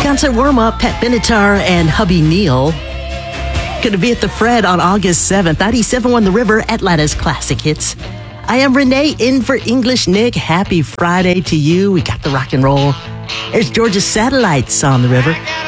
concert warm-up, Pat Benatar and hubby Neil. Going to be at the Fred on August 7th. 97.1 The River, Atlanta's classic hits. I am Renee, in for English Nick. Happy Friday to you. We got the rock and roll. There's Georgia's Satellites on The River.